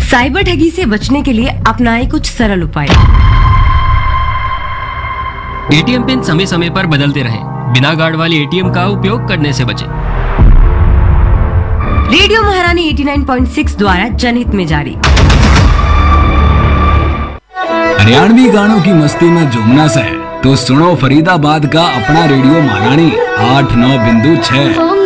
Cyber ठगी से बचने के लिए अपनाएं कुछ सरल उपाय। एटीएम पिन समय समय पर बदलते रहें। बिना गार्ड वाले एटीएम का उपयोग करने से बचें। रेडियो महारानी 89.6 द्वारा जनहित में जारी। हरियाणवी गानों की मस्ती में झूमना से तो सुनो फरीदाबाद का अपना रेडियो महारानी 89.6।